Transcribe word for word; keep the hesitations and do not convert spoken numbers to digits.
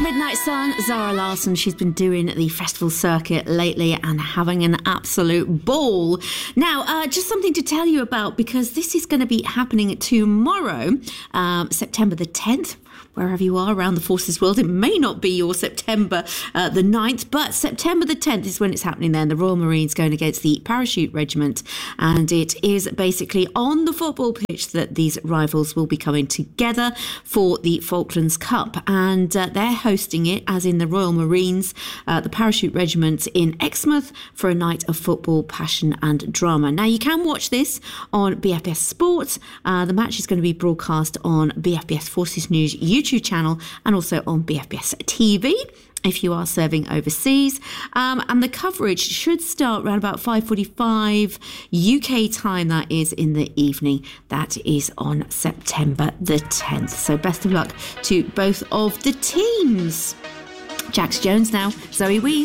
Midnight Sun, Zara Larsson. She's been doing the festival circuit lately and having an absolute ball. Now, uh, just something to tell you about, because this is going to be happening tomorrow, um, September the tenth. Wherever you are around the Forces world, it may not be your September uh, the ninth, but September the tenth is when it's happening then. The Royal Marines going against the Parachute Regiment, and it is basically on the football pitch that these rivals will be coming together for the Falklands Cup, and uh, they're hosting it, as in the Royal Marines, uh, the Parachute Regiment in Exmouth, for a night of football, passion and drama. Now, you can watch this on B F B S Sport. Uh, the match is going to be broadcast on B F B S Forces News YouTube channel and also on B F B S T V if you are serving overseas. Um, and the coverage should start around about five forty-five U K time, that is in the evening. That is on September the tenth. So best of luck to both of the teams. Jax Jones now, Zoe Wees.